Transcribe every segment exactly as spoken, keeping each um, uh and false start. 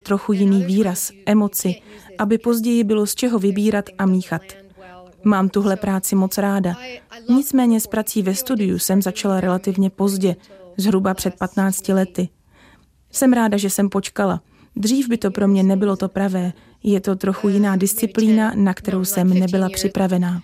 trochu jiný výraz, emoci, aby později bylo z čeho vybírat a míchat. Mám tuhle práci moc ráda. Nicméně s prací ve studiu jsem začala relativně pozdě, zhruba před patnácti lety. Jsem ráda, že jsem počkala. Dřív by to pro mě nebylo to pravé. Je to trochu jiná disciplína, na kterou jsem nebyla připravená.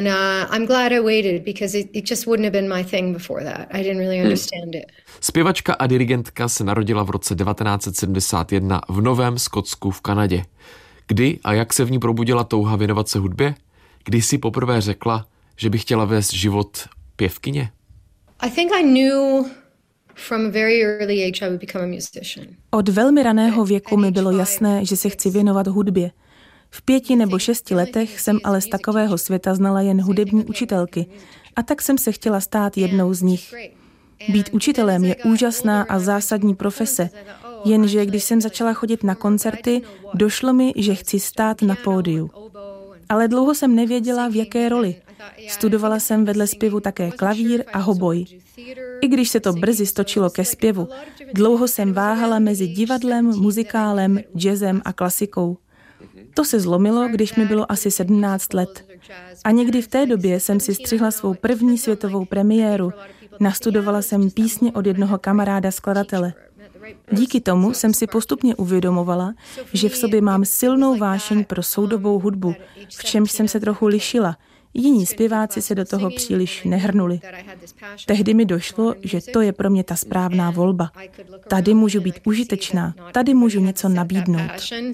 Zpěvačka a dirigentka se narodila v roce devatenáct set sedmdesát jedna v Novém Skotsku v Kanadě. Kdy a jak se v ní probudila touha věnovat se hudbě? Kdy si poprvé řekla, že by chtěla vést život pěvkyně? I think I knew from a very early age I would become a musician. Od velmi raného věku mi bylo jasné, že se chci věnovat hudbě. V pěti nebo šesti letech jsem ale z takového světa znala jen hudební učitelky a tak jsem se chtěla stát jednou z nich. Být učitelem je úžasná a zásadní profese, jenže když jsem začala chodit na koncerty, došlo mi, že chci stát na pódiu. Ale dlouho jsem nevěděla, v jaké roli. Studovala jsem vedle zpěvu také klavír a hoboj. I když se to brzy stočilo ke zpěvu, dlouho jsem váhala mezi divadlem, muzikálem, jazzem a klasikou. To se zlomilo, když mi bylo asi sedmnáct let. A někdy v té době jsem si střihla svou první světovou premiéru. Nastudovala jsem písně od jednoho kamaráda skladatele. Díky tomu jsem si postupně uvědomovala, že v sobě mám silnou vášeň pro soudobou hudbu, v čemž jsem se trochu lišila. Jiní zpěváci se do toho příliš nehrnuli. Tehdy mi došlo, že to je pro mě ta správná volba. Tady můžu být užitečná, tady můžu něco nabídnout.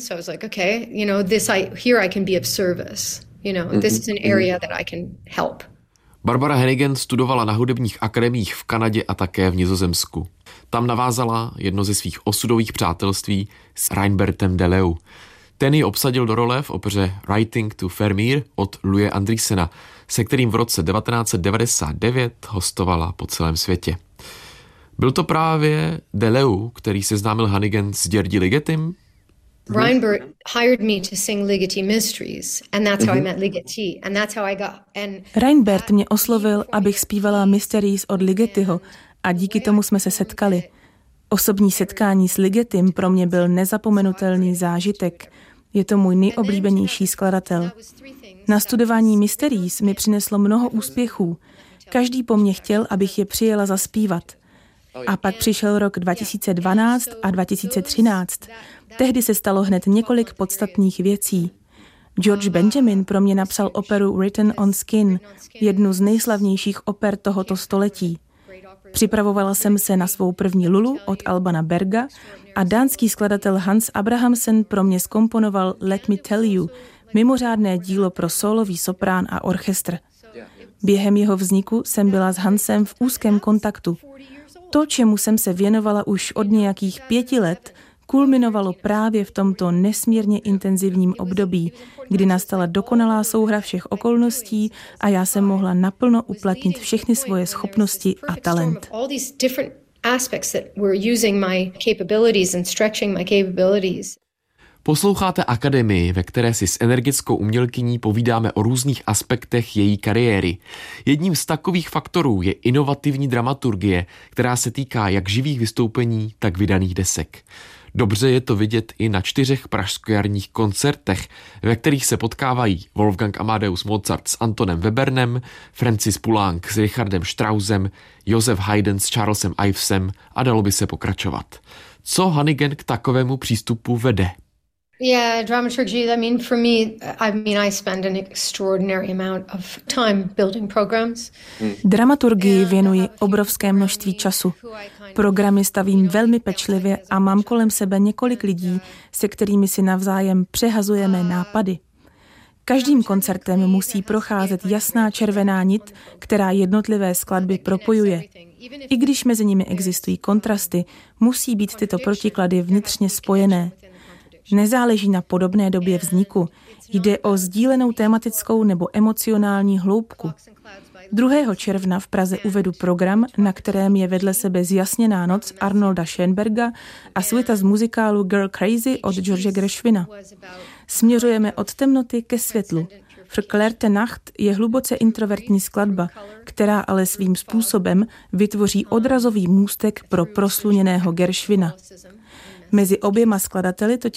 Barbara Hannigan studovala na hudebních akademiích v Kanadě a také v Nizozemsku. Tam navázala jedno ze svých osudových přátelství s Reinbertem de Leeuw. Ten ji obsadil do role v opeře Writing to Vermeer od Louise Andrieссena, se kterým v roce devatenáct set devadesát devět hostovala po celém světě. Byl to právě de Leeuw, který seznámil Hannigan s György Ligetim? Reinbert hired me to sing Ligeti Mysteries, and that's how I met Ligeti, and that's how I got. And Reinbert mě oslovil, abych zpívala Mysteries od Ligetiho, a díky tomu jsme se setkali. Osobní setkání s Ligetim pro mě byl nezapomenutelný zážitek. Je to můj nejoblíbenější skladatel. Nastudování Mysteries mi přineslo mnoho úspěchů. Každý po mně chtěl, abych je přijela zaspívat. A pak přišel rok dva tisíce dvanáct a dva tisíce třináct. Tehdy se stalo hned několik podstatných věcí. George Benjamin pro mě napsal operu Written on Skin, jednu z nejslavnějších oper tohoto století. Připravovala jsem se na svou první Lulu od Albana Berga a dánský skladatel Hans Abrahamsen pro mě zkomponoval Let Me Tell You, mimořádné dílo pro sólový soprán a orchestr. Během jeho vzniku jsem byla s Hansem v úzkém kontaktu. To, čemu jsem se věnovala už od nějakých pěti let, kulminovalo právě v tomto nesmírně intenzivním období, kdy nastala dokonalá souhra všech okolností a já jsem mohla naplno uplatnit všechny svoje schopnosti a talent. Posloucháte Akademii, ve které si s energickou umělkyní povídáme o různých aspektech její kariéry. Jedním z takových faktorů je inovativní dramaturgie, která se týká jak živých vystoupení, tak vydaných desek. Dobře je to vidět i na čtyřech pražskojarních koncertech, ve kterých se potkávají Wolfgang Amadeus Mozart s Antonem Webernem, Francis Poulenc s Richardem Straussem, Joseph Haydn s Charlesem Ivesem a dalo by se pokračovat. Co Hannigan k takovému přístupu vede? Yeah, dramaturgy, I mean, for me, I mean, I spend an extraordinary amount of time building programs. Dramaturgii věnuji obrovské množství času. Programy stavím velmi pečlivě a mám kolem sebe několik lidí, se kterými si navzájem přehazujeme nápady. Každým koncertem musí procházet jasná červená nit, která jednotlivé skladby propojuje. I když mezi nimi existují kontrasty, musí být tyto protiklady vnitřně spojené. Nezáleží na podobné době vzniku. Jde o sdílenou tematickou nebo emocionální hloubku. druhého června v Praze uvedu program, na kterém je vedle sebe Zjasněná noc Arnolda Schönberga a suita z muzikálu Girl Crazy od George Gershwina. Směřujeme od temnoty ke světlu. Verklärte Nacht je hluboce introvertní skladba, která ale svým způsobem vytvoří odrazový můstek pro prosluněného Gershwina. Mezi oběma skladateli totiž